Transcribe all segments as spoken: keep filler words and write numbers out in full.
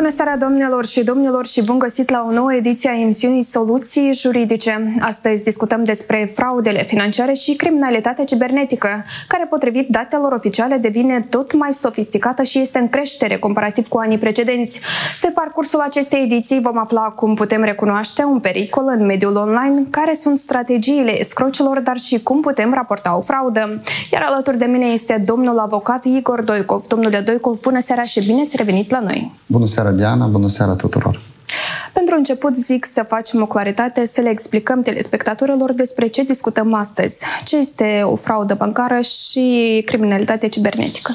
Bună seara, domnilor și domnilor, și bun găsit la o nouă ediție a emisiunii Soluții Juridice. Astăzi discutăm despre fraudele financiare și criminalitatea cibernetică, care, potrivit datelor oficiale, devine tot mai sofisticată și este în creștere comparativ cu anii precedenți. Pe parcursul acestei ediții vom afla cum putem recunoaște un pericol în mediul online, care sunt strategiile escrocilor, dar și cum putem raporta o fraudă. Iar alături de mine este domnul avocat Igor Doicov. Domnule Doicov, bună seara și bine ați revenit la noi! Bună seara, Diana! Bună seara tuturor! Pentru început zic să facem o claritate, să le explicăm telespectatorilor despre ce discutăm astăzi. Ce este o fraudă bancară și criminalitate cibernetică?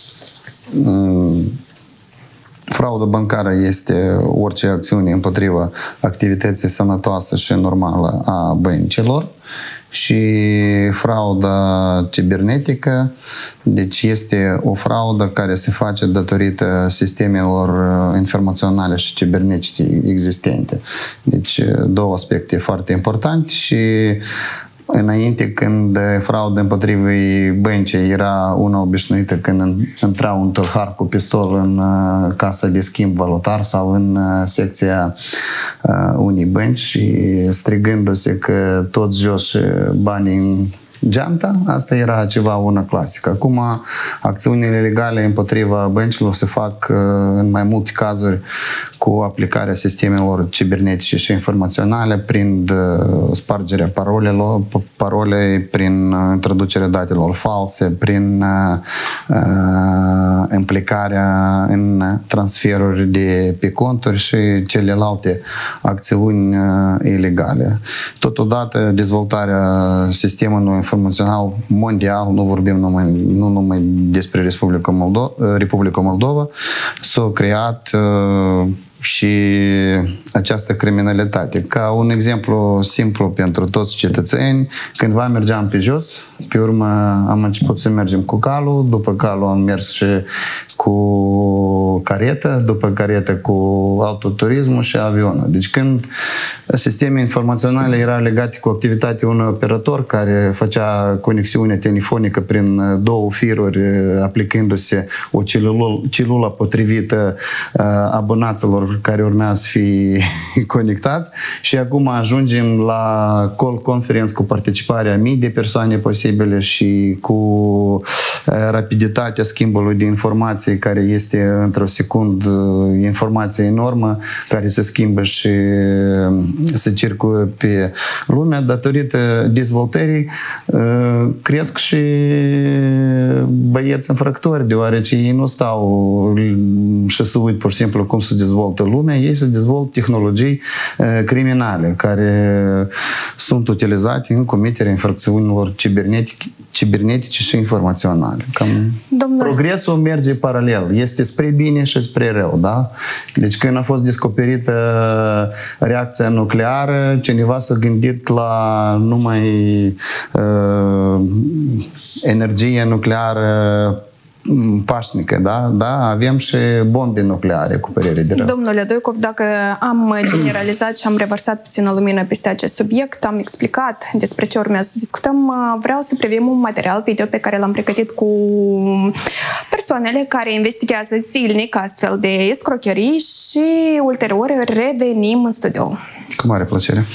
Mm. Frauda bancară este orice acțiune împotriva activității sănătoase și normală a băncilor și frauda cibernetică, deci este o fraudă care se face datorită sistemelor informaționale și cibernetice existente. Deci două aspecte foarte importante și înainte, când frauda împotriva băncii era una obișnuită, când intra un tâlhar cu pistol în casa de schimb valutar sau în secția unei bănci și strigându-se că toți jos banii în geanta, asta era ceva una clasică. Acum, acțiunile legale împotriva băncilor se fac în mai multe cazuri cu aplicarea sistemelor cibernetice și informaționale, prin spargerea parolelor, parolei, prin introducerea datelor false, prin uh, implicarea în transferuri de pe conturi și celelalte acțiuni uh, ilegale. Totodată, dezvoltarea sistemului informațional mondial, nu vorbim numai, nu numai despre Republica Moldova, Republica Moldova, s-a creat uh, și această criminalitate. Ca un exemplu simplu pentru toți cetățeni, cândva mergeam pe jos, pe urmă am început să mergem cu calul, după calul am mers și cu caretă, după caretă cu autoturismul și avionul. Deci când sistemele informaționale erau legate cu activitatea unui operator care făcea conexiune telefonică prin două firuri, aplicându-se o celulă, celulă potrivită abonaților care urmează să fie conectați, și acum ajungem la call conference cu participarea mii de persoane posibile și cu rapiditatea schimbului de informații care este într-o secundă, informație enormă care se schimbă și se circulă pe lume. Datorită dezvoltării cresc și băieți infractori, deoarece ei nu stau și se uit pur și simplu cum se dezvoltă lumea, ei se dezvoltă tehnologii criminale care sunt utilizate în comiterea infracțiunilor cibernetice, cibernetice și informaționale. Cam Domnule, progresul merge paralel. Este spre bine și spre rău, da? Deci când a fost descoperită reacția nucleară, cineva s-a gândit la numai uh, energie nucleară pașnică, da? Da? Avem și bombe nucleare, cu părere de rău. Domnule Doicov, dacă am generalizat și am revărsat puțină lumină peste acest subiect, am explicat despre ce urmează să discutăm, vreau să privim un material video pe care l-am pregătit cu persoanele care investigează zilnic astfel de escrocherii și ulterior revenim în studio. Cu mare plăcere.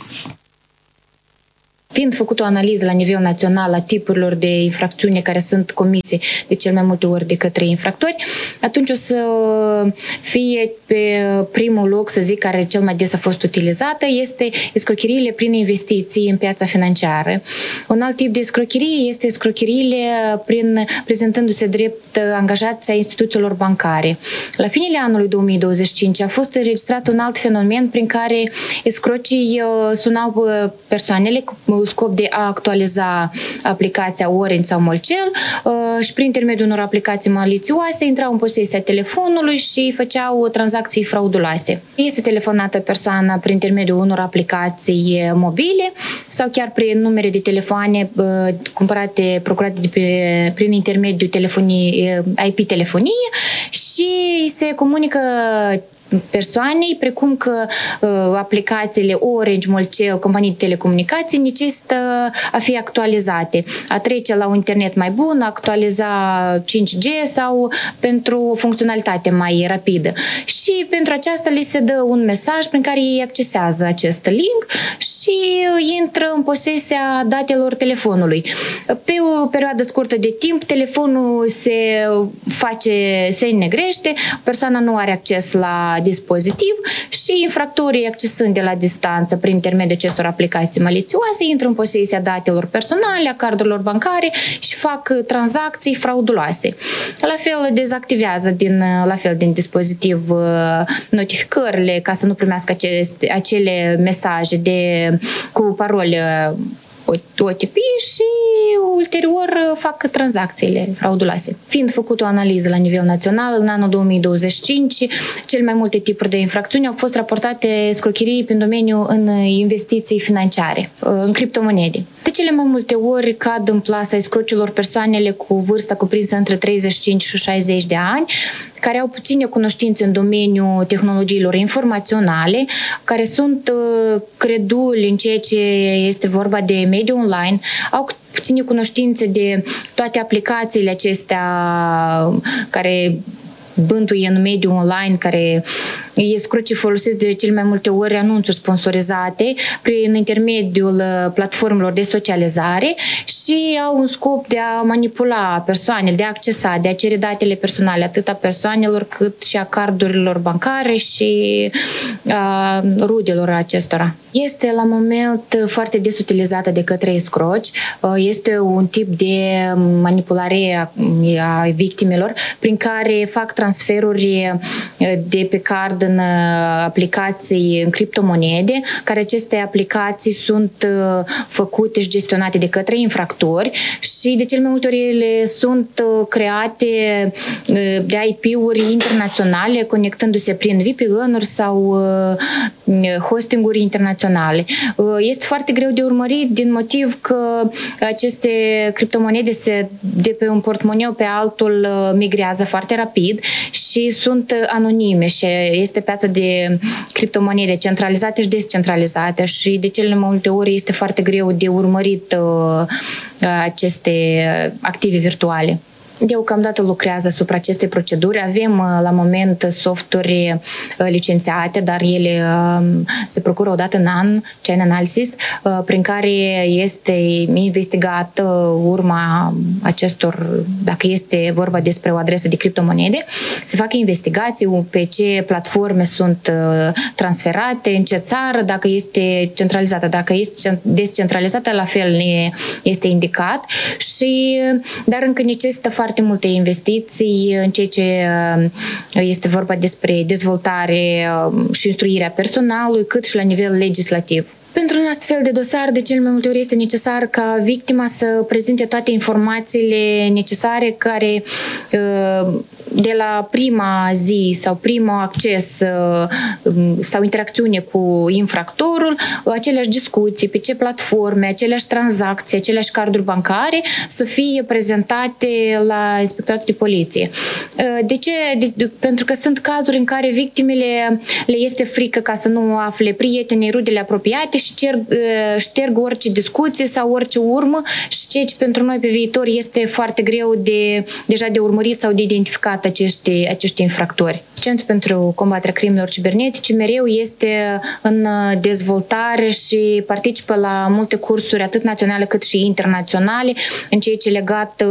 Fiind făcută o analiză la nivel național a tipurilor de infracțiuni care sunt comise de cel mai multe ori de către infractori, atunci o să fie pe primul loc, să zic, care cel mai des a fost utilizată, este escrocheriile prin investiții în piața financiară. Un alt tip de escrocherie este escrocheriile prin prezentându-se drept angajați a instituțiilor bancare. La finele anului două mii douăzeci și cinci a fost înregistrat un alt fenomen prin care escrocii sunau persoanele cu scop de a actualiza aplicația Orange sau Molcel și prin intermediul unor aplicații malițioase intrau în posesia telefonului și făceau tranzacții frauduloase. Este telefonată persoana prin intermediul unor aplicații mobile sau chiar prin numere de telefoane cumpărate, procurate de pe, prin intermediul telefonii, I P telefonie, și se comunică persoanei, precum că uh, aplicațiile Orange, Molcel, companii de telecomunicații necesită a fi actualizate, a trece la un internet mai bun, a actualiza cinci G sau pentru o funcționalitate mai rapidă. Și pentru aceasta li se dă un mesaj prin care ei accesează acest link și intră în posesia datelor telefonului. Pe o perioadă scurtă de timp, telefonul se face, se înnegrește, persoana nu are acces la dispozitiv și infractorii, accesând de la distanță prin intermediul acestor aplicații malițioase, intră în posesia datelor personale, a cardurilor bancare și fac tranzacții frauduloase. La fel, dezactivează din, la fel din dispozitiv notificările ca să nu primească aceste, acele mesaje de, cu parole O T P și ulterior fac tranzacțiile frauduloase. Fiind făcută o analiză la nivel național, în anul două mii douăzeci și cinci, cel mai multe tipuri de infracțiuni au fost raportate scrocherii în domeniul în investiții financiare, în criptomonede. De cele mai multe ori cad în plasa escrocilor persoanele cu vârsta cuprinsă între treizeci și cinci și șaizeci de ani, care au puține cunoștințe în domeniul tehnologiilor informaționale, care sunt creduli în ceea ce este vorba de mediul online, au puține cunoștințe de toate aplicațiile acestea care bântuie în mediul online, care escrocii folosesc de cel mai multe ori anunțuri sponsorizate prin intermediul platformelor de socializare și au un scop de a manipula persoanele, de a accesa, de a cere datele personale atât a persoanelor cât și a cardurilor bancare și a rudelor acestora. Este la moment foarte des utilizată de către escroci. Este un tip de manipulare a victimelor prin care fac transferuri de pe card în aplicații în criptomonede, care aceste aplicații sunt făcute și gestionate de către infractori și de cel mai multe ori ele sunt create de I P-uri internaționale, conectându-se prin V P N-uri sau hostinguri internaționale. Este foarte greu de urmărit din motiv că aceste criptomonede se, de pe un portmoneu pe altul migrează foarte rapid și sunt anonime și este piața de criptomonede centralizate și descentralizate și de cele mai multe ori este foarte greu de urmărit uh, aceste active virtuale. Deocamdată lucrează asupra acestei proceduri. Avem la moment softuri licențiate, dar ele se procură o dată în an, chain analysis, prin care este investigat urma acestor, dacă este vorba despre o adresă de criptomonede, se fac investigații pe ce platforme sunt transferate, în ce țară, dacă este centralizată, dacă este descentralizată, la fel este indicat, și, dar încă necesită foarte foarte multe investiții în ceea ce este vorba despre dezvoltare și instruirea personalului, cât și la nivel legislativ. Pentru un astfel de dosar, de cel mai multe ori este necesar ca victima să prezinte toate informațiile necesare care de la prima zi sau primul acces sau interacțiune cu infractorul, aceleași discuții, pe ce platforme, aceleași tranzacții, aceleași carduri bancare să fie prezentate la inspectoratul de poliție. De ce? De, pentru că sunt cazuri în care victimele le este frică ca să nu afle prietenii, rudele apropiate și cer, șterg orice discuție sau orice urmă și ceea ce pentru noi pe viitor este foarte greu de, deja de urmărit sau de identificat acești, acești infractori. Centrul pentru combaterea crimelor cibernetice mereu este în dezvoltare și participă la multe cursuri, atât naționale cât și internaționale, în ceea ce legat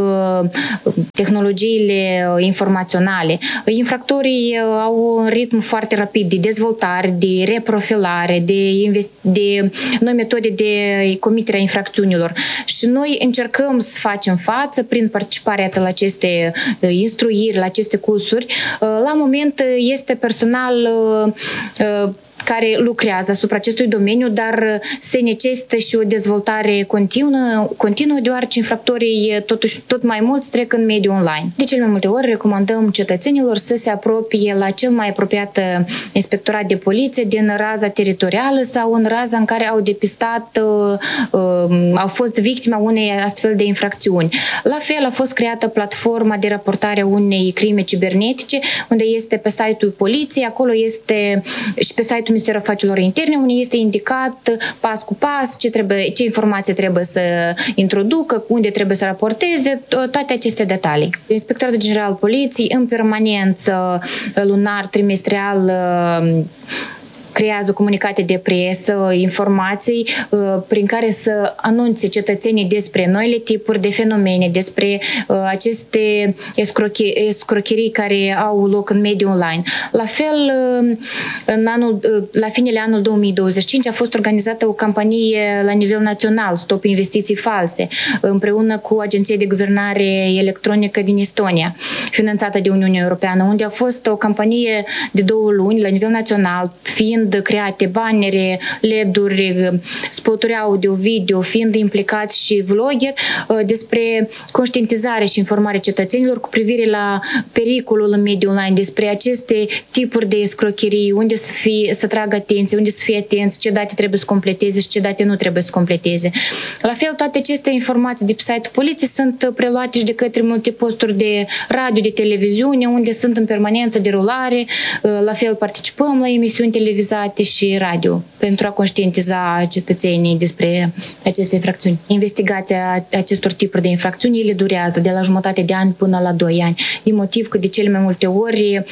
tehnologiile informaționale. Infractorii au un ritm foarte rapid de dezvoltare, de reprofilare, de, invest- de noi metode de comitere a infracțiunilor. Și noi încercăm să facem față prin participarea la aceste instruiri, la aceste cursuri. La moment este personal care lucrează asupra acestui domeniu, dar se necesită și o dezvoltare continuă, continuă deoarece infractorii totuși tot mai mulți trec în mediul online. De cele mai multe ori recomandăm cetățenilor să se apropie la cel mai apropiat inspectorat de poliție din raza teritorială sau în raza în care au depistat, au fost victima unei astfel de infracțiuni. La fel a fost creată platforma de raportare a unei crime cibernetice, unde este pe site-ul poliției, acolo este și pe site-ul Ministerului Afacerilor Interne, unde este indicat pas cu pas ce, trebuie, ce informații trebuie să introducă, unde trebuie să raporteze, toate aceste detalii. Inspectoratul General Poliției în permanență, lunar, trimestrial, creează comunicate de presă, informații prin care să anunțe cetățenii despre noile tipuri de fenomene, despre aceste escrocherii care au loc în mediul online. La fel, în anul, la finele anului două mii douăzeci și cinci a fost organizată o campanie la nivel național, Stop Investiții False, împreună cu Agenția de Guvernare Electronică din Estonia, finanțată de Uniunea Europeană, unde a fost o campanie de două luni la nivel național, fiind create bannere, L E D-uri, spoturi audio, video, fiind implicați și vloggeri despre conștientizare și informare cetățenilor cu privire la pericolul în mediul online, despre aceste tipuri de escrocherii, unde să, fie, să tragă atenție, unde să fie atenți, ce date trebuie să completeze și ce date nu trebuie să completeze. La fel, toate aceste informații de pe site-ul poliției sunt preluate și de către multe posturi de radio, de televiziune, unde sunt în permanență de rulare. La fel, participăm la emisiuni televizate și radio pentru a conștientiza cetățenii despre aceste infracțiuni. Investigația acestor tipuri de infracțiuni ele durează de la jumătate de an până la doi ani, din motiv că de cele mai multe ori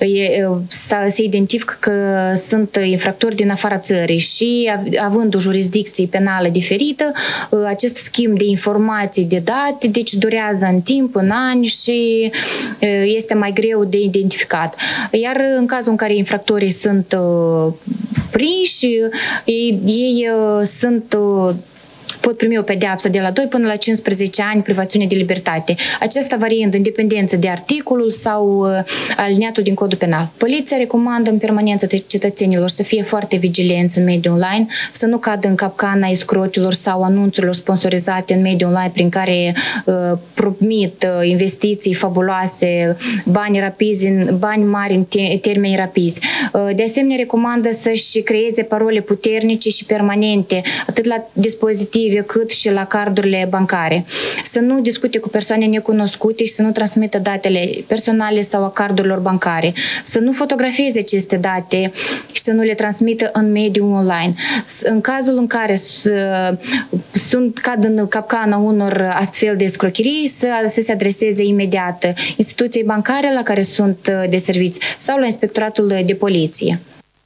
se identifică că sunt infractori din afara țării și având o jurisdicție penală diferită, acest schimb de informații, de date, deci durează în timp, în ani și este mai greu de identificat. Iar în cazul în care infractorii sunt prinși, ei, ei sunt pot primi o pedeapsă de la doi până la cincisprezece ani privațiune de libertate. Aceasta variind în dependență de articolul sau aliniatul din codul penal. Poliția recomandă în permanență cetățenilor să fie foarte vigilenți în mediul online, să nu cadă în capcana escrocilor sau anunțurilor sponsorizate în mediul online prin care uh, promit uh, investiții fabuloase, bani rapizi, bani mari în te- termeni rapizi. Uh, de asemenea, recomandă să-și creeze parole puternice și permanente, atât la dispozitive cât și la cardurile bancare. Să nu discute cu persoane necunoscute și să nu transmită datele personale sau a cardurilor bancare. Să nu fotografieze aceste date și să nu le transmită în mediul online. În cazul în care sunt cad în capcana unor astfel de escrocherii, să, să se adreseze imediat instituției bancare la care sunt deserviți sau la inspectoratul de poliție.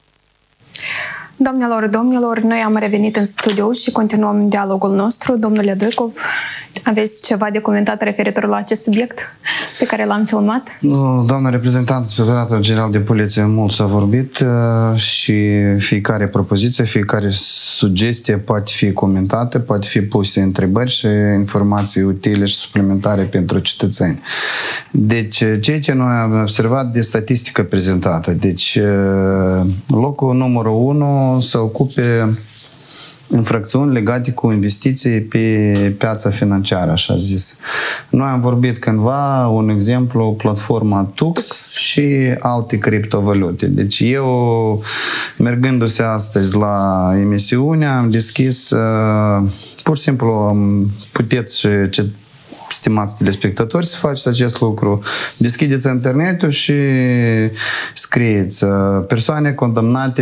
Doamnelor, domnilor, noi am revenit în studio și continuăm dialogul nostru. Domnule Doicov, aveți ceva de comentat referitor la acest subiect pe care l-am filmat? Doamna reprezentant, Inspectoratul General de Poliție, mult s-a vorbit și fiecare propoziție, fiecare sugestie poate fi comentată, poate fi puse întrebări și informații utile și suplimentare pentru cetățeni. Deci, ceea ce noi am observat de statistică prezentată, deci locul numărul unu să ocupe infracțiuni legate cu investiții pe piața financiară, așa zis. Noi am vorbit cândva, un exemplu, platforma Tux și alte criptovalute. Deci eu, mergându-se astăzi la emisiune, am deschis, pur și simplu, puteți și ce stimați telespectatori, să faceți acest lucru. Deschideți internetul și scrieți persoane condamnate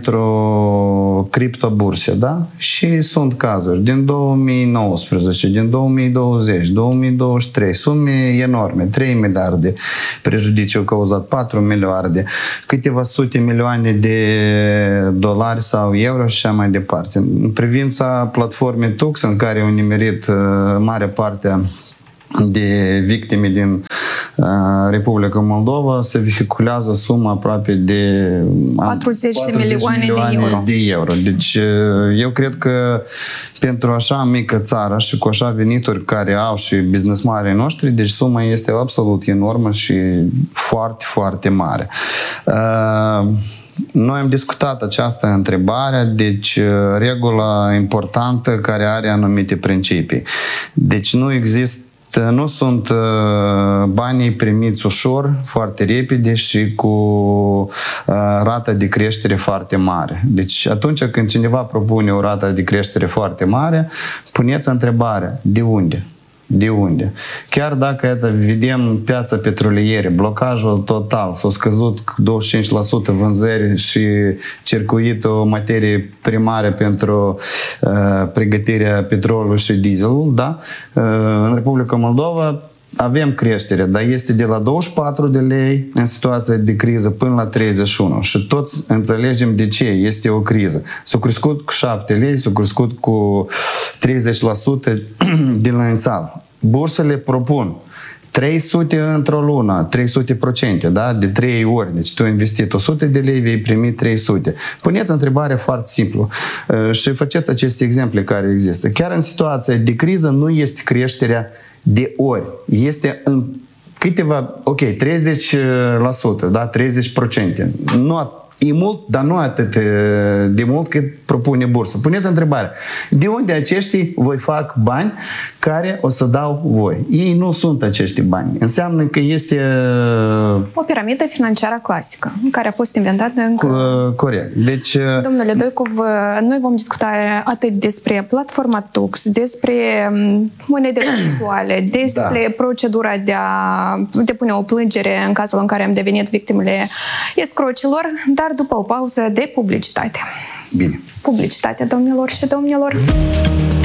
pentru criptoburse, da? Și sunt cazuri din două mii nouăsprezece, din două mii douăzeci, două mii douăzeci și trei, sume enorme, trei miliarde, prejudiciu cauzat patru miliarde, câteva sute milioane de dolari sau euro și așa mai departe. În privința platformei Tux, în care au nimerit mare parte de victime din uh, Republica Moldova, se vehiculează suma aproape de patruzeci de milioane de euro. de euro. Deci uh, eu cred că pentru așa mică țară și cu așa venituri care au și businessmarii noștri, deci suma este absolut enormă și foarte, foarte mare. Uh, Noi am discutat această întrebare, deci regula importantă care are anumite principii. Deci nu există Nu sunt banii primiți ușor, foarte repede și cu rată de creștere foarte mare. Deci atunci când cineva propune o rată de creștere foarte mare, puneți întrebarea, de unde? De unde? Chiar dacă vedem piața petrolieră, blocajul total, s-a scăzut douăzeci și cinci la sută vânzări și circuitul materie primare pentru uh, pregătirea petrolului și dieselul, da? Uh, în Republica Moldova avem creștere, dar este de la douăzeci și patru de lei în situația de criză până la treizeci și unu. Și toți înțelegem de ce este o criză. S-a crescut cu șapte lei, s-a crescut cu treizeci la sută din la inițial. Bursele propun trei sute într-o lună, trei sute procente, da? De trei ori. Deci tu ai investit o sută de lei, vei primi trei sute. Puneți întrebare foarte simplu și faceți aceste exemple care există. Chiar în situația de criză nu este creșterea de ori. Este în câteva, ok, treizeci la sută, da? treizeci la sută. Nu, e mult, dar nu atât de mult cât propune bursa. Puneți întrebarea, de unde acești voi fac bani care o să dau voi? Ei nu sunt acești bani. Înseamnă că este o piramidă financiară clasică, care a fost inventată încă... Corect. Deci... Domnule Doicov, noi vom discuta atât despre platforma Tux, despre monede virtuale, despre da. procedura de a depune o plângere în cazul în care am devenit victimele escrocilor, dar după o pauză de publicitate. Bine. Publicitate, domnilor și domnilor.